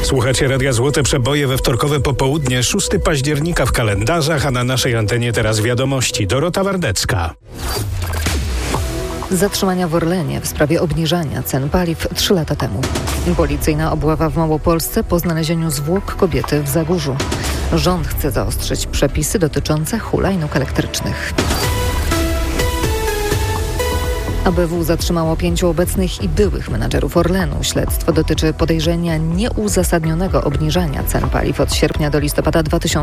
Słuchacie Radia Złote Przeboje we wtorkowe popołudnie, 6 października w kalendarzach, a na naszej antenie teraz wiadomości. Dorota Wardecka. Zatrzymania w Orlenie w sprawie obniżania cen paliw 3 lata temu. Policyjna obława w Małopolsce po znalezieniu zwłok kobiety w Zagórzu. Rząd chce zaostrzyć przepisy dotyczące hulajnóg elektrycznych. ABW zatrzymało 5 obecnych i byłych menadżerów Orlenu. Śledztwo dotyczy podejrzenia nieuzasadnionego obniżania cen paliw od sierpnia do listopada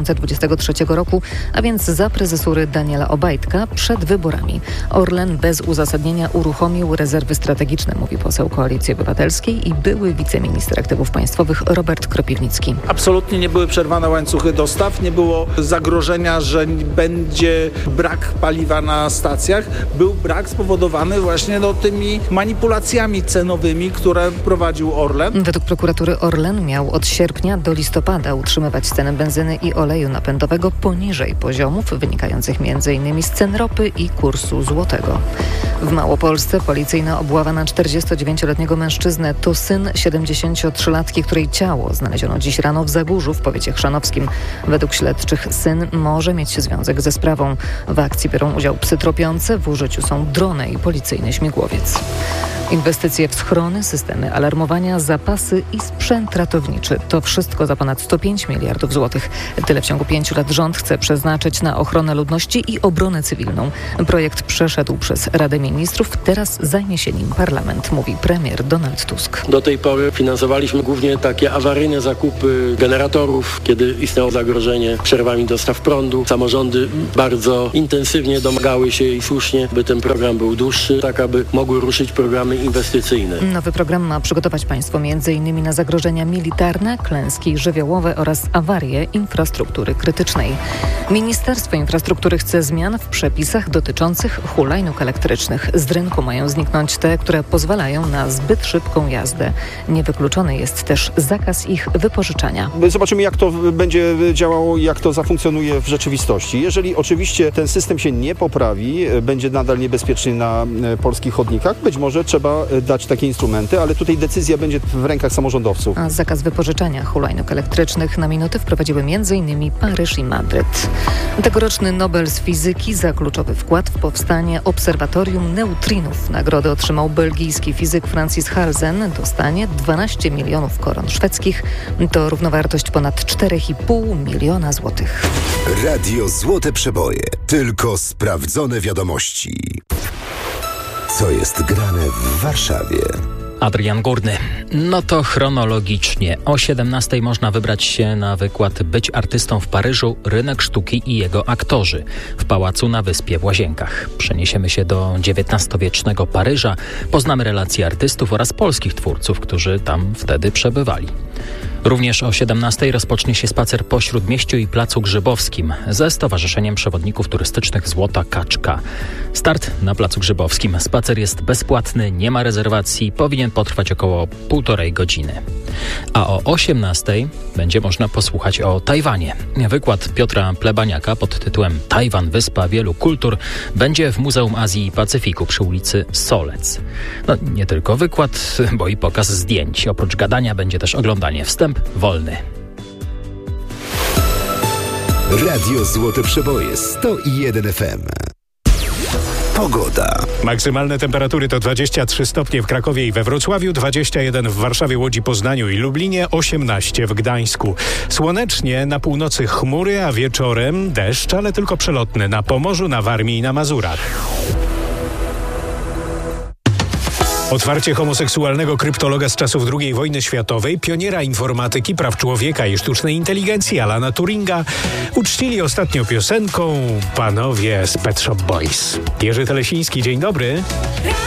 2023 roku, a więc za prezesury Daniela Obajtka przed wyborami. Orlen bez uzasadnienia uruchomił rezerwy strategiczne, mówi poseł Koalicji Obywatelskiej i były wiceminister aktywów państwowych Robert Kropiwnicki. Absolutnie nie były przerwane łańcuchy dostaw, nie było zagrożenia, że będzie brak paliwa na stacjach. Był brak spowodowany właśnie tymi manipulacjami cenowymi, które prowadził Orlen. Według prokuratury Orlen miał od sierpnia do listopada utrzymywać ceny benzyny i oleju napędowego poniżej poziomów wynikających m.in. z cen ropy i kursu złotego. W Małopolsce policyjna obława na 49-letniego mężczyznę to syn 73-latki, której ciało znaleziono dziś rano w Zagórzu w powiecie chrzanowskim. Według śledczych syn może mieć związek ze sprawą. W akcji biorą udział psy tropiące, w użyciu są drony i policyjny śmigłowiec. Inwestycje w schrony, systemy alarmowania, zapasy i sprzęt ratowniczy. To wszystko za ponad 105 miliardów złotych. Tyle w ciągu 5 lat rząd chce przeznaczyć na ochronę ludności i obronę cywilną. Projekt przeszedł przez Radę Ministrów, teraz zajmie się nim parlament, mówi premier Donald Tusk. Do tej pory finansowaliśmy głównie takie awaryjne zakupy generatorów, kiedy istniało zagrożenie przerwami dostaw prądu. Samorządy bardzo intensywnie domagały się i słusznie, by ten program był dłuższy, tak aby mogły ruszyć programy inwestycyjne. Nowy program ma przygotować państwo m.in. na zagrożenia militarne, klęski żywiołowe oraz awarie infrastruktury krytycznej. Ministerstwo Infrastruktury chce zmian w przepisach dotyczących hulajnóg elektrycznych. Z rynku mają zniknąć te, które pozwalają na zbyt szybką jazdę. Niewykluczony jest też zakaz ich wypożyczania. Zobaczymy, jak to będzie działało, jak to zafunkcjonuje w rzeczywistości. Jeżeli oczywiście ten system się nie poprawi, będzie nadal niebezpieczny na polskich chodnikach, być może trzeba dać takie instrumenty, ale tutaj decyzja będzie w rękach samorządowców. A zakaz wypożyczania hulajnóg elektrycznych na minuty wprowadziły m.in. Paryż i Madryt. Tegoroczny Nobel z fizyki za kluczowy wkład w powstanie obserwatorium neutrinów. Nagrodę otrzymał belgijski fizyk Francis Halsen. Dostanie 12 milionów koron szwedzkich. To równowartość ponad 4,5 miliona złotych. Radio Złote Przeboje. Tylko sprawdzone wiadomości. Co jest grane w Warszawie? Adrian Górny. No to chronologicznie. O 17:00 można wybrać się na wykład Być artystą w Paryżu, rynek sztuki i jego aktorzy w Pałacu na Wyspie w Łazienkach. Przeniesiemy się do XIX-wiecznego Paryża, poznamy relacje artystów oraz polskich twórców, którzy tam wtedy przebywali. Również o 17:00 rozpocznie się spacer po Śródmieściu i Placu Grzybowskim ze Stowarzyszeniem Przewodników Turystycznych Złota Kaczka. Start na Placu Grzybowskim. Spacer jest bezpłatny, nie ma rezerwacji, powinien potrwać około 1,5 godziny. A o 18:00 będzie można posłuchać o Tajwanie. Wykład Piotra Plebaniaka pod tytułem Tajwan, wyspa wielu kultur będzie w Muzeum Azji i Pacyfiku przy ulicy Solec. No nie tylko wykład, bo i pokaz zdjęć. Oprócz gadania będzie też oglądanie. Wstęp wolny. Radio Złote Przeboje 101 FM. Pogoda. Maksymalne temperatury to 23 stopnie w Krakowie i we Wrocławiu, 21 w Warszawie, Łodzi, Poznaniu i Lublinie, 18 w Gdańsku. Słonecznie, na północy chmury, a wieczorem deszcz, ale tylko przelotny na Pomorzu, na Warmii i na Mazurach. Otwarcie homoseksualnego kryptologa z czasów II wojny światowej, pioniera informatyki, praw człowieka i sztucznej inteligencji Alana Turinga uczcili ostatnio piosenką panowie z Pet Shop Boys. Jerzy Telesiński, dzień dobry.